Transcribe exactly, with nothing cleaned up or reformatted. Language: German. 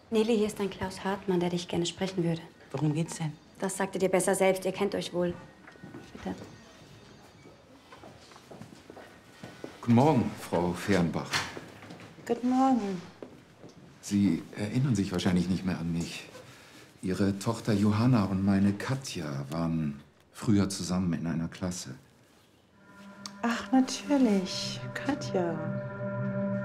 Nele, hier ist ein Klaus Hartmann, der dich gerne sprechen würde. Worum geht's denn? Das sagt ihr dir besser selbst. Ihr kennt euch wohl. Bitte. Guten Morgen, Frau Fehrenbach. Guten Morgen. Sie erinnern sich wahrscheinlich nicht mehr an mich. Ihre Tochter Johanna und meine Katja waren früher zusammen in einer Klasse. Ach, natürlich. Katja.